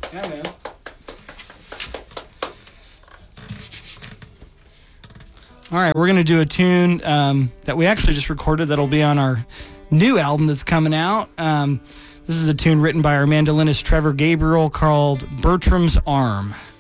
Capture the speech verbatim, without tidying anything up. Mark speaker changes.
Speaker 1: Yeah, man. All right, we're going to do a tune um, that we actually just recorded that'll be on our new album that's coming out. Um, this is a tune written by our mandolinist Trevor Gabriel called Bertram's Arm.